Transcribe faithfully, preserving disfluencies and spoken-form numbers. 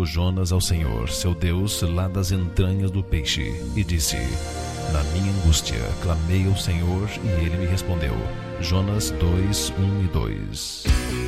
clamou Jonas ao Senhor, seu Deus, lá das entranhas do peixe, e disse: Na minha angústia clamei ao Senhor, e ele me respondeu. Jonas dois, um e dois.